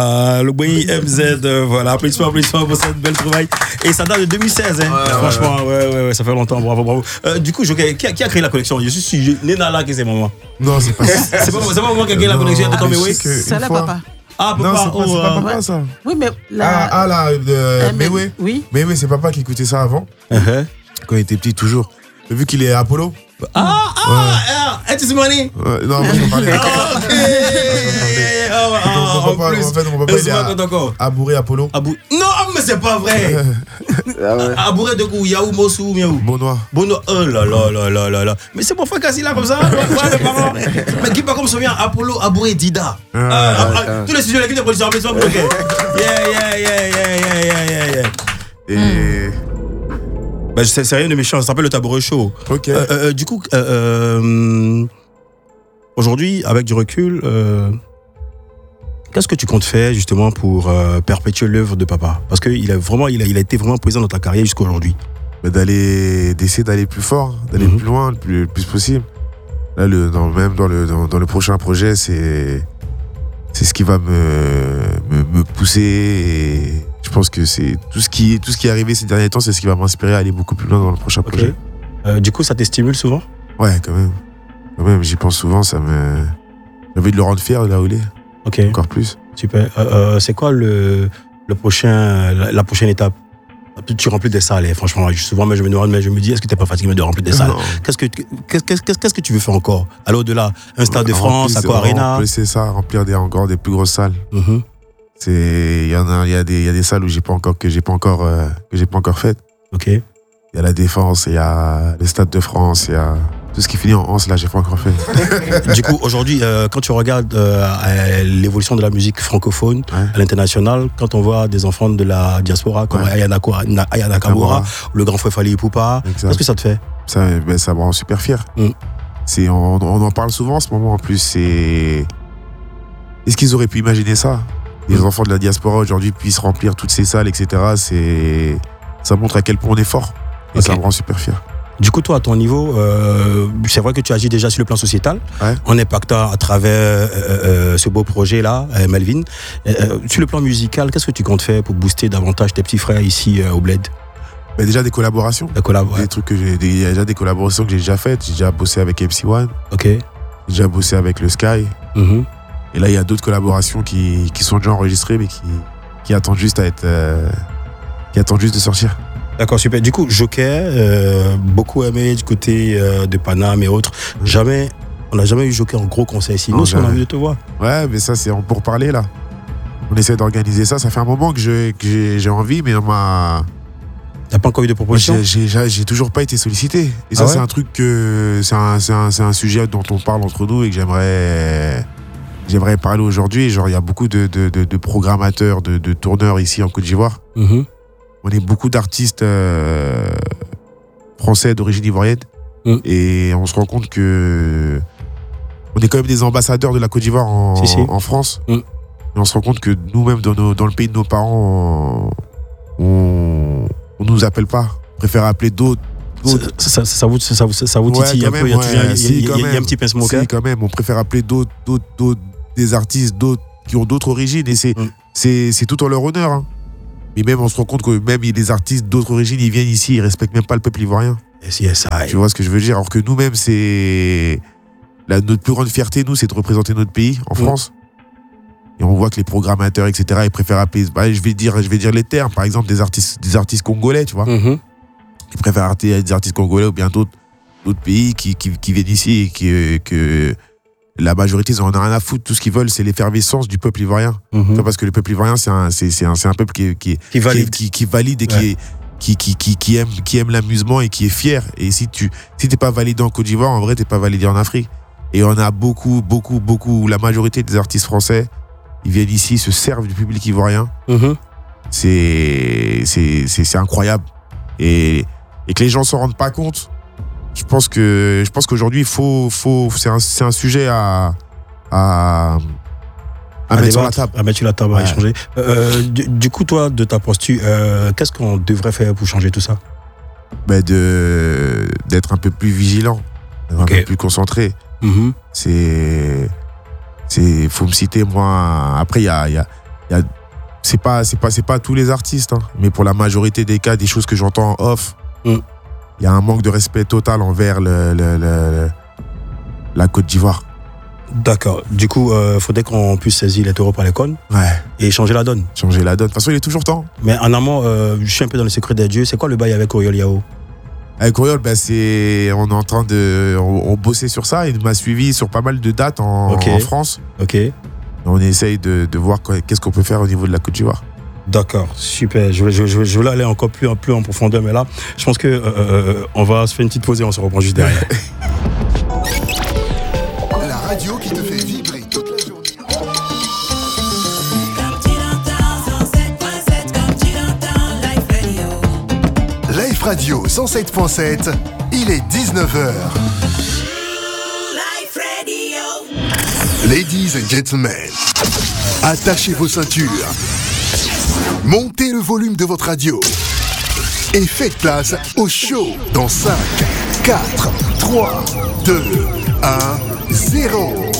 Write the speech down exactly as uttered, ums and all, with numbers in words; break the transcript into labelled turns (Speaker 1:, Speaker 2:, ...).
Speaker 1: Euh, le Boeing M Z, euh, voilà, applaudissements, applaudissements pour cette belle trouvaille. Et ça date de deux mille seize, hein. Ouais, franchement, ouais, ouais, ouais, ça fait longtemps, bravo, bravo. Euh, du coup, Joker, qui a, qui a créé la collection? Je suis Néna là, qui c'est maman?
Speaker 2: Non, c'est pas ça.
Speaker 1: C'est pas, pas maman qui a créé la collection de Tom Ewe?
Speaker 3: C'est là, papa.
Speaker 1: Ah, papa,
Speaker 2: non, c'est pas,
Speaker 1: oh,
Speaker 2: c'est pas
Speaker 1: euh,
Speaker 2: papa, ça.
Speaker 3: Oui, mais la...
Speaker 2: Ah, ah là, de
Speaker 3: Euh,
Speaker 2: mais
Speaker 3: mais-
Speaker 2: oui.
Speaker 3: oui.
Speaker 2: Mais oui, c'est papa qui écoutait ça avant,
Speaker 1: uh-huh.
Speaker 2: quand il était petit, toujours. Vu qu'il est Apollo.
Speaker 1: Ah, ah, ah, tu money?
Speaker 2: Ouais, non, moi, je parlais.
Speaker 1: Ah, ok.
Speaker 2: Mon
Speaker 1: En
Speaker 2: papa,
Speaker 1: plus,
Speaker 2: en fait, mon papa, il est à-
Speaker 1: encore.
Speaker 2: Abouré Apollo.
Speaker 1: Abou... Non, mais c'est pas vrai. Abouré de coup, Yaou, Mossou, Miaou.
Speaker 2: Bonois.
Speaker 1: Bono, oh là là là là là là. Mais c'est mon frère Cassie là comme ça. Ouais, ouais, mes parents. Mais qui pas comme se souvient Apollo, Abouré, Dida.
Speaker 2: Ah,
Speaker 1: Ah,
Speaker 2: ouais,
Speaker 1: ah, ah, tous les studios de l'équipe de production, applaudissements pour le gars. Yeah, yeah, yeah, yeah, yeah, yeah, yeah, yeah.
Speaker 2: Et.
Speaker 1: Bah, c'est c'est rien de méchant, ça s'appelle le tabouret chaud.
Speaker 2: Ok.
Speaker 1: Euh, euh, du coup, euh, euh, aujourd'hui, avec du recul, euh, qu'est-ce que tu comptes faire justement pour euh, perpétuer l'œuvre de papa? Parce qu'il a vraiment, il a, il a été vraiment présent dans ta carrière jusqu'à aujourd'hui.
Speaker 2: Mais d'aller, d'essayer d'aller plus fort, d'aller
Speaker 1: Mhm.
Speaker 2: plus loin, le plus, le plus possible. Là, le, dans, même dans le, dans, dans le prochain projet, c'est, c'est ce qui va me, me, me pousser. Et je pense que c'est tout ce qui, tout ce qui est arrivé ces derniers temps, c'est ce qui va m'inspirer à aller beaucoup plus loin dans le prochain
Speaker 1: Ok.
Speaker 2: projet.
Speaker 1: Euh, du coup, ça te stimule souvent?
Speaker 2: Ouais, quand même. Quand même, j'y pense souvent, ça me. J'ai envie de le rendre fier de là où il est,
Speaker 1: Ok,
Speaker 2: encore plus.
Speaker 1: super. Euh, euh, c'est quoi le, le prochain, la, la prochaine étape? Tu remplis des salles, et franchement, je- souvent mais je me demande, mais je me dis, est-ce que tu n'es pas fatigué de remplir des salles?
Speaker 2: Non.
Speaker 1: Qu'est-ce que, qu'est-ce, qu'est-ce, qu'est-ce que tu veux faire encore? Aller au-delà? Un stade de France,
Speaker 2: Remplir-
Speaker 1: Accor Arena?
Speaker 2: remplir- C'est ça, remplir des, encore des plus grosses salles.
Speaker 1: Mhm.
Speaker 2: C'est, il y en a, il y a des, il y a des salles où j'ai pas encore, que j'ai pas encore, euh, que j'ai pas encore faites.
Speaker 1: Ok.
Speaker 2: Il y a la Défense, il y a les Stades de France, il y a tout ce qui finit en Anse, là, j'ai pas encore fait.
Speaker 1: Du coup, aujourd'hui, euh, quand tu regardes euh, euh, l'évolution de la musique francophone
Speaker 2: Ouais.
Speaker 1: à l'international, quand on voit des enfants de la diaspora comme
Speaker 2: Ouais.
Speaker 1: Ayana, Ko- Na- Ayana Kamura, le grand frère Fali Poupa,
Speaker 2: Exact.
Speaker 1: qu'est-ce que ça te fait?
Speaker 2: Ça, ben, ça me rend super fier.
Speaker 1: Mm.
Speaker 2: C'est, on, on en parle souvent en ce moment, en plus, c'est... Est-ce qu'ils auraient pu imaginer ça? Les
Speaker 1: Mm.
Speaker 2: enfants de la diaspora aujourd'hui puissent remplir toutes ces salles, et cetera. C'est... Ça montre à quel point on est fort. Et
Speaker 1: Ok.
Speaker 2: ça me rend super fier.
Speaker 1: Du coup, toi, à ton niveau, euh, c'est vrai que tu agis déjà sur le plan sociétal,
Speaker 2: Ouais.
Speaker 1: en impactant à travers euh, euh, ce beau projet-là, euh, Melvin. Euh, euh, sur le plan musical, qu'est-ce que tu comptes faire pour booster davantage tes petits frères ici euh, au Bled?
Speaker 2: Ben, déjà des collaborations.
Speaker 1: La collab, ouais.
Speaker 2: Des trucs que j'ai, des- il y a déjà des collaborations que j'ai déjà faites. J'ai déjà bossé avec M C One,
Speaker 1: Ok.
Speaker 2: j'ai déjà bossé avec le Sky.
Speaker 1: Mhm.
Speaker 2: Et là, il y a d'autres collaborations qui, qui sont déjà enregistrées, mais qui, qui attendent juste à être, euh, qui attendent juste de sortir.
Speaker 1: D'accord, super. Du coup, Joker, euh, beaucoup aimé du côté euh, de Paname et autres. Jamais, on n'a jamais eu Joker en gros concert ici.
Speaker 2: Non,
Speaker 1: Nous, aussi, on a
Speaker 2: jamais.
Speaker 1: envie de te voir.
Speaker 2: Ouais, mais ça, c'est en pour parler là. On essaie d'organiser ça. Ça fait un moment que je- que j'ai, j'ai envie, mais on m'a.
Speaker 1: T'as pas encore eu de proposition?
Speaker 2: J'ai, j'ai, j'ai- j'ai toujours pas été sollicité. Et ça,
Speaker 1: Ah ouais
Speaker 2: c'est un truc que. C'est un, c'est, un, c'est un sujet dont on parle entre nous et que j'aimerais. J'aimerais parler aujourd'hui. Genre, il y a beaucoup de, de, de, de programmateurs, de, de tourneurs ici en Côte d'Ivoire.
Speaker 1: Mhm.
Speaker 2: On est beaucoup d'artistes euh, français d'origine ivoirienne.
Speaker 1: Mm.
Speaker 2: Et on se rend compte que. On est quand même des ambassadeurs de la Côte d'Ivoire en,
Speaker 1: Si, si.
Speaker 2: en France.
Speaker 1: Mm.
Speaker 2: Et on se rend compte que nous-mêmes, dans, nos- dans le pays de nos parents, on ne nous appelle pas. On préfère appeler d'autres.
Speaker 1: Ça,
Speaker 2: d'autres.
Speaker 1: ça, ça, ça vous, ça, vous- ça vous
Speaker 2: Ouais,
Speaker 1: titille
Speaker 2: quand
Speaker 1: un peu.
Speaker 2: même,
Speaker 1: Il y a toujours- il y a-
Speaker 2: ouais,
Speaker 1: il y a-
Speaker 2: si,
Speaker 1: il y a-
Speaker 2: quand
Speaker 1: il y a un
Speaker 2: même.
Speaker 1: petit pincement au
Speaker 2: Si,
Speaker 1: cœur.
Speaker 2: quand même. On préfère appeler d'autres, d'autres, d'autres, des artistes, d'autres qui ont d'autres origines. Et c'est,
Speaker 1: Mm.
Speaker 2: c'est, c'est tout en leur honneur. Hein. Mais même, on se rend compte que même les artistes d'autres origines, ils viennent ici, ils respectent même pas le peuple ivoirien.
Speaker 1: S I S I.
Speaker 2: Tu vois ce que je veux dire? Alors que nous-mêmes, c'est. La, notre plus grande fierté, nous, c'est de représenter notre pays en
Speaker 1: Mm.
Speaker 2: France. Et on voit que les programmateurs, et cetera, ils préfèrent appeler. Bah, je, vais dire, je vais dire les termes. Par exemple, des artistes, des artistes congolais, tu vois.
Speaker 1: Mhm.
Speaker 2: Ils préfèrent appeler des artistes congolais ou bien d'autres, d'autres pays qui, qui, qui viennent ici et qui, que la majorité, ils en ont rien à foutre. Tout ce qu'ils veulent, c'est l'effervescence du peuple ivoirien.
Speaker 1: Mhm.
Speaker 2: Tu vois, parce que le peuple ivoirien, c'est un, c'est, c'est un, c'est un peuple qui, est- qui, est-
Speaker 1: Qui valide.
Speaker 2: qui, qui, qui valide et qui,
Speaker 1: Ouais.
Speaker 2: est, qui, qui, qui, qui aime, qui aime l'amusement et qui est fier. Et si tu si t'es pas validé en Côte d'Ivoire, en vrai, t'es pas validé en Afrique. Et on a beaucoup, beaucoup, beaucoup, la majorité des artistes français, ils viennent ici, se servent du public ivoirien.
Speaker 1: Mhm.
Speaker 2: C'est, c'est, c'est, c'est incroyable. Et, et que les gens s'en rendent pas compte. Je pense que, je pense qu'aujourd'hui, il faut, faut, c'est un, c'est un sujet à, à, à mettre sur la table.
Speaker 1: À mettre sur la table, à
Speaker 2: Ouais.
Speaker 1: échanger. Euh, du, du coup, toi, de ta posture, euh, qu'est-ce qu'on devrait faire pour changer tout ça?
Speaker 2: Ben de, d'être un peu plus vigilant, d'être
Speaker 1: Ok.
Speaker 2: un peu plus concentré.
Speaker 1: Mhm.
Speaker 2: C'est, c'est, faut me citer, moi. Après, il y a, il y a, y a, c'est pas, c'est pas, c'est pas tous les artistes, hein, mais pour la majorité des cas, des choses que j'entends en off, il mm. y a un manque de respect total envers le, le, le, la Côte d'Ivoire.
Speaker 1: D'accord. Du coup, il euh, faudrait qu'on puisse saisir les taureaux par les cônes
Speaker 2: ouais.
Speaker 1: et changer la donne.
Speaker 2: Changer la donne. De toute façon, il est toujours temps.
Speaker 1: Mais en amont, euh, je suis un peu dans le secret des dieux. C'est quoi le bail avec Oriol Yao?
Speaker 2: Avec Oriol, ben c'est, on est en train de, on, on bossait sur ça. Il m'a suivi sur pas mal de dates en, okay. en France.
Speaker 1: Ok.
Speaker 2: On essaye de, de voir qu'est-ce qu'on peut faire au niveau de la Côte d'Ivoire. D'accord,
Speaker 1: super. Je vais, je, je, je vais aller encore plus, plus en profondeur, mais là, je pense que euh, euh, on va se faire une petite pause et on se reprend juste derrière.
Speaker 3: La radio qui te fait vibrer toute la journée. Life Radio cent sept point sept, il est dix-neuf heures. Life Radio. Ladies and gentlemen, attachez vos ceintures. Montez le volume de votre radio et faites place au show dans cinq, quatre, trois, deux, un, zéro.